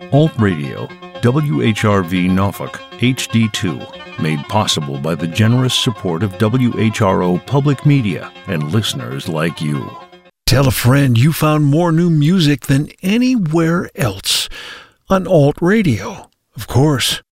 Alt Radio, WHRV Norfolk, HD2, made possible by the generous support of WHRO Public Media and listeners like you. Tell a friend you found more new music than anywhere else on Alt Radio, of course.